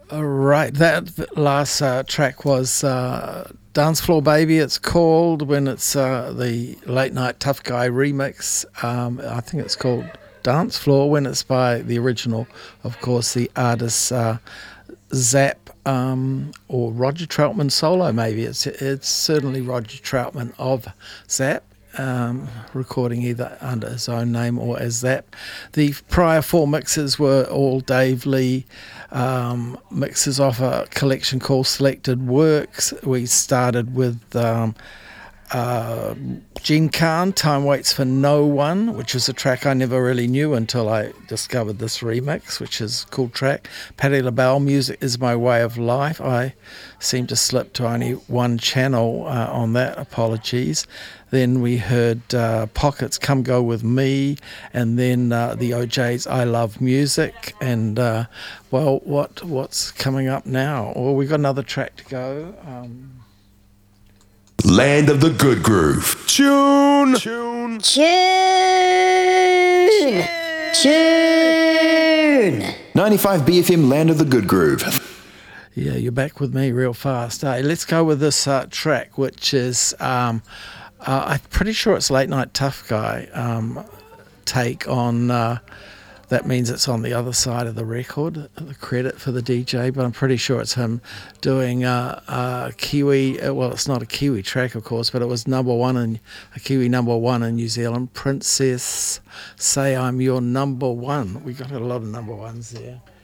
Right, that last track was Dance Floor Baby, it's called, when it's the Late Night Tough Guy remix. I think it's called Dance Floor when it's by the original, of course, the artist Zapp, or Roger Troutman solo, maybe. It's certainly Roger Troutman of Zapp. Recording either under his own name or as Zapp. The prior four mixes were all Dave Lee mixes off a collection called Selected Works. We started with Gene Khan, Time Waits for No One, which is a track I never really knew until I discovered this remix, which is a cool track. Patti LaBelle, Music Is My Way of Life. I seem to slip to only one channel on that, apologies. Then we heard Pockets, Come Go With Me, and then the OJ's I Love Music. And, well, what's coming up now? Well, we've got another track to go. Land of the Good Groove. Tune. Tune. Tune. Tune. 95 BFM Land of the Good Groove. Yeah, you're back with me real fast. Hey, let's go with this track, which is, I'm pretty sure it's Late Night Tough Guy take on, that means it's on the other side of the record, the credit for the DJ, but I'm pretty sure it's him doing a Kiwi, well, it's not a Kiwi track, of course, but it was a Kiwi number one in New Zealand, Princess, Say I'm Your Number One. We got a lot of number ones there.